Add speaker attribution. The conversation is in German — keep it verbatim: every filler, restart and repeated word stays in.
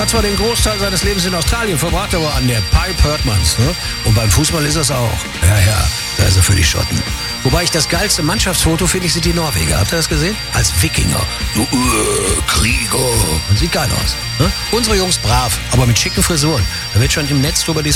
Speaker 1: Hat zwar den Großteil seines Lebens in Australien verbracht, aber an der Pipe hört man's. Ne? Und beim Fußball ist es auch. Ja, ja, da ist er für die Schotten. Wobei ich das geilste Mannschaftsfoto finde ich, sind die Norweger. Habt ihr das gesehen? Als Wikinger. So, äh, Krieger. Und sieht geil aus. Ne? Unsere Jungs brav, aber mit schicken Frisuren. Da wird schon im Netz drüber diskutiert.